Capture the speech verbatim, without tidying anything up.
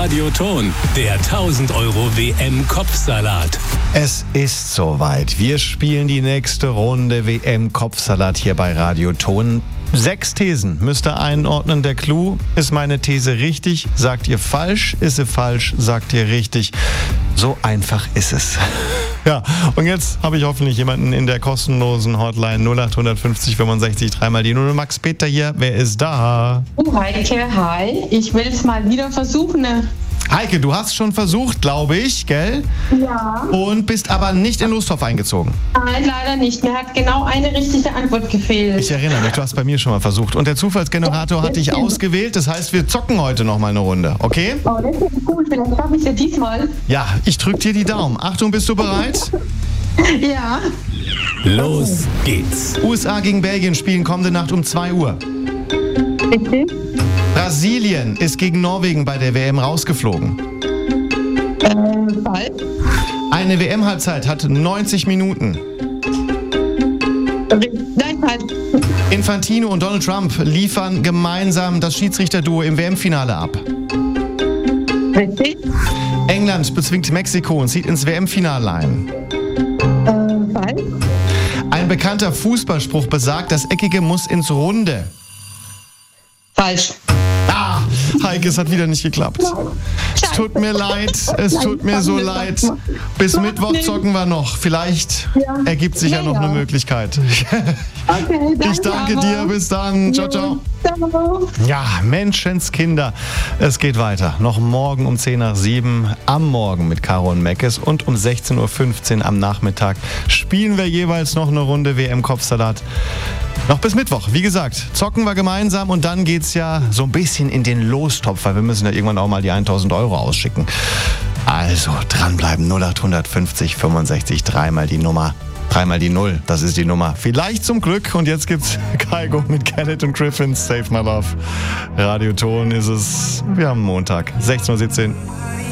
Radioton, der tausend Euro W M-Kopfsalat. Es ist soweit. Wir spielen die nächste Runde W M-Kopfsalat hier bei Radioton. Sechs Thesen müsst ihr einordnen. Der Clou: ist meine These richtig? Sagt ihr falsch? Ist sie falsch? Sagt ihr richtig? So einfach ist es. Ja, und jetzt habe ich hoffentlich jemanden in der kostenlosen Hotline null acht fünfzig fünfundsechzig dreimal die Null. Max Peter hier. Wer ist da? Oh, Heike, hi. Ich will es mal wieder versuchen. Ne? Heike, du hast schon versucht, glaube ich, gell? Ja. Und bist aber nicht in Lostopf eingezogen. Nein, leider nicht. Mir hat genau eine richtige Antwort gefehlt. Ich erinnere mich, du hast bei mir schon mal versucht. Und der Zufallsgenerator Ja, hat dich stimmt. ausgewählt. Das heißt, wir zocken heute noch mal eine Runde, okay? Oh, das ist gut. Vielleicht schaffe ich es ja diesmal. Ja, ich drück dir die Daumen. Achtung, bist du bereit? Ja. Los geht's. U S A gegen Belgien spielen kommende Nacht um zwei Uhr. Richtig? Brasilien ist gegen Norwegen bei der W M rausgeflogen. Äh, falsch. Eine W M-Halbzeit hat neunzig Minuten. Nein, falsch. Infantino und Donald Trump liefern gemeinsam das Schiedsrichterduo im W M-Finale ab. Richtig? England bezwingt Mexiko und zieht ins W M-Finale ein. Äh, falsch. Ein bekannter Fußballspruch besagt, das Eckige muss ins Runde. Falsch. Ah, Heike, es hat wieder nicht geklappt. Es tut mir leid, es tut mir so leid. Bis Mittwoch zocken wir noch. Vielleicht ergibt sich ja noch eine Möglichkeit. Okay, danke. Ich danke dir, bis dann. Ciao, ciao. Ciao. Ja, Menschenskinder, es geht weiter. Noch morgen um zehn nach sieben am Morgen mit Caro und Meckes und um sechzehn Uhr fünfzehn am Nachmittag spielen wir jeweils noch eine Runde W M-Kopfsalat. Noch bis Mittwoch. Wie gesagt, zocken wir gemeinsam und dann geht's ja so ein bisschen in den Lostopf, weil wir müssen ja irgendwann auch mal die tausend Euro ausschicken. Also dranbleiben, null acht fünfzig fünfundsechzig, dreimal die Nummer. Dreimal die Null, das ist die Nummer. Vielleicht zum Glück. Und jetzt gibt's Kaigo mit Kenneth und Griffin. Save My Love. Radioton ist es. Wir haben Montag, sechzehn Uhr siebzehn.